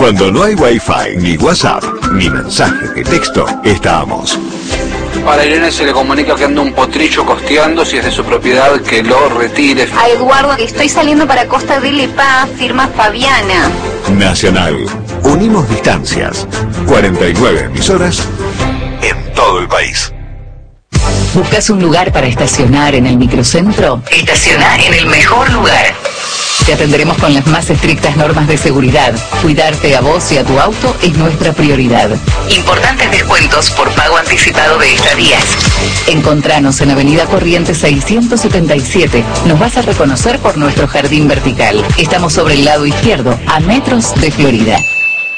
Cuando no hay Wi-Fi, ni WhatsApp, ni mensaje de texto, estamos. A Irene se le comunica que anda un potrillo costeando, si es de su propiedad que lo retire. A Eduardo, que estoy saliendo para Costa del Epá, firma Fabiana. Nacional. Unimos distancias. 49 emisoras en todo el país. ¿Buscas un lugar para estacionar en el microcentro? Estaciona en el mejor lugar. Te atenderemos con las más estrictas normas de seguridad. Cuidarte a vos y a tu auto es nuestra prioridad. Importantes descuentos por pago anticipado de estadías. Encontranos en Avenida Corrientes 677. Nos vas a reconocer por nuestro jardín vertical. Estamos sobre el lado izquierdo, a metros de Florida.